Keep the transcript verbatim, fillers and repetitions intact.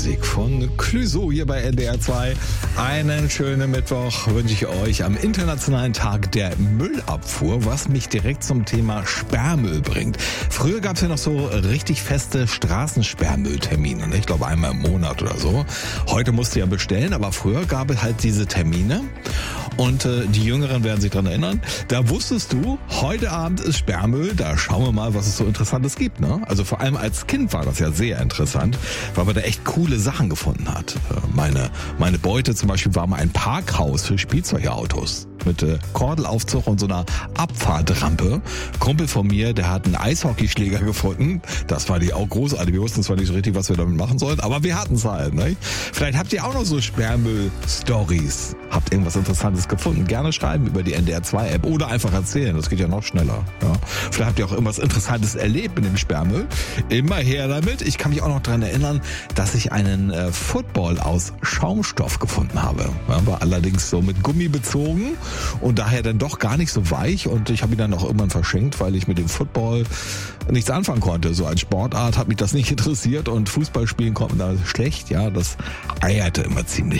Musik von Clouseau hier bei N D R zwei. Einen schönen Mittwoch wünsche ich euch am Internationalen Tag der Müllabfuhr, was mich direkt zum Thema Sperrmüll bringt. Früher gab es ja noch so richtig feste Straßensperrmülltermine, ne? Ich glaube einmal im Monat oder so. Heute musst du ja bestellen, aber früher gab es halt diese Termine. Und äh, die Jüngeren werden sich daran erinnern, da wusstest du, heute Abend ist Sperrmüll, da schauen wir mal, was es so Interessantes gibt. Ne? Also vor allem als Kind war das ja sehr interessant, weil man da echt coole Sachen gefunden hat. Äh, meine, meine Beute zum Beispiel war mal ein Parkhaus für Spielzeugautos mit äh, Kordelaufzug und so einer Abfahrtrampe. Kumpel von mir, der hat einen Eishockeyschläger gefunden. Das war die auch großartig. Wir wussten zwar nicht so richtig, was wir damit machen sollten, aber wir hatten es halt. Ne? Vielleicht habt ihr auch noch so Sperrmüll-Stories. Habt irgendwas Interessantes gefunden? Gerne schreiben über die N D R zwei App oder einfach erzählen. Das geht ja noch schneller. Ja. Vielleicht habt ihr auch irgendwas Interessantes erlebt mit dem Sperrmüll. Immer her damit. Ich kann mich auch noch daran erinnern, dass ich einen äh, Football aus Schaumstoff gefunden habe. Ja, war allerdings so mit Gummi bezogen und daher dann doch gar nicht so weich. Und ich habe ihn dann auch irgendwann verschenkt, weil ich mit dem Football nichts anfangen konnte. So als Sportart hat mich das nicht interessiert und Fußball spielen konnte man da schlecht. Ja, das eierte immer ziemlich.